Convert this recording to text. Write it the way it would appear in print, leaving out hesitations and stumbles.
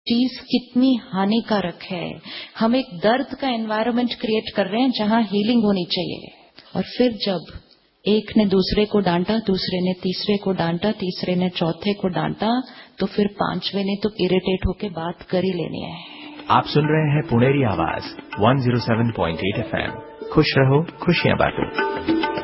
चीज कितनी हानिकारक है। हम एक दर्द का एनवायरनमेंट क्रिएट कर रहे हैं जहां हीलिंग होनी चाहिए। और फिर जब एक ने दूसरे को डांटा, दूसरे ने तीसरे को डांटा, तीसरे ने चौथे को डांटा, तो फिर पांचवे ने तो इरिटेट होके बात कर ही लेनी है। आप सुन रहे हैं पुणेरी आवाज 107.8 FM। खुश रहो, खुशियां बांटो।